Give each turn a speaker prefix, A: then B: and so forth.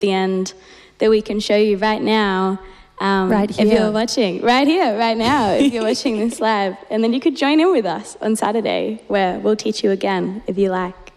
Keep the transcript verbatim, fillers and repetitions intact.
A: the end that we can show you right now. Um,
B: Right
A: if
B: here.
A: you're watching, right here, right now, if you're watching this live. And then you could join in with us on Saturday, where we'll teach you again if you like.